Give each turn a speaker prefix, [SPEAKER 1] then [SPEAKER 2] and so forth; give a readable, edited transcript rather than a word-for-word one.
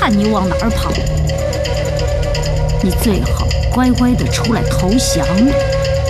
[SPEAKER 1] 看你往哪儿跑。你最好乖乖的出来投降。